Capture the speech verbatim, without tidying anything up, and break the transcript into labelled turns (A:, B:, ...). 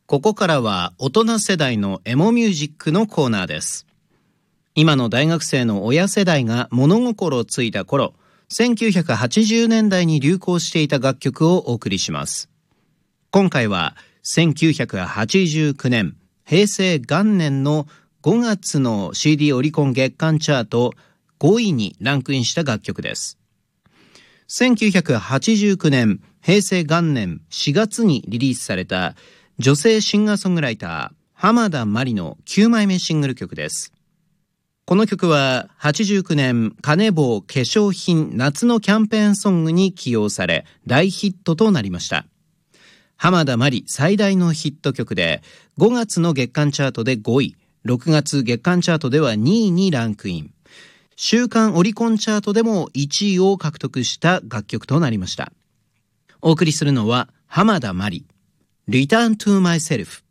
A: ここからは大人世代のエモミュージックのコーナーです。今の大学生の親世代が物心ついた頃、せんきゅうひゃくはちじゅうねんだいに流行していた楽曲をお送りします。今回はせんきゅうひゃくはちじゅうきゅうねん、平成元年のごがつの シーディー オリコン月間チャートごいにランクインした楽曲です。せんきゅうひゃくはちじゅうきゅうねん、平成元年しがつにリリースされた女性シンガーソングライター浜田真里のきゅうまいめシングル曲です。この曲ははちじゅうきゅうねんカネボウ化粧品夏のキャンペーンソングに起用され大ヒットとなりました。浜田真里最大のヒット曲でごがつの月間チャートでごい、ろくがつ月間チャートではにいにランクイン、週間オリコンチャートでもいちいを獲得した楽曲となりました。お送りするのは浜田真里Return to Myself。